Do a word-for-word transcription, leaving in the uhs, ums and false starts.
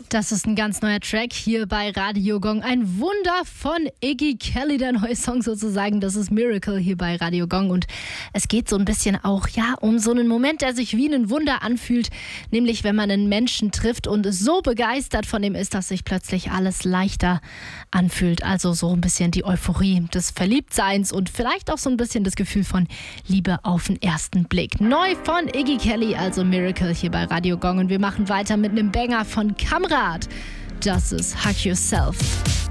Das ist ein ganz neuer Track hier bei Radio Gong. Ein Wunder von Iggy Kelly, der neue Song sozusagen. Das ist Miracle hier bei Radio Gong. Und es geht so ein bisschen auch ja um so einen Moment, der sich wie ein Wunder anfühlt. Nämlich, wenn man einen Menschen trifft und so begeistert von ihm ist, dass sich plötzlich alles leichter anfühlt. Also so ein bisschen die Euphorie des Verliebtseins und vielleicht auch so ein bisschen das Gefühl von Liebe auf den ersten Blick. Neu von Iggy Kelly, also Miracle hier bei Radio Gong. Und wir machen weiter mit einem Banger von Kamrat. Das ist Hug Yourself.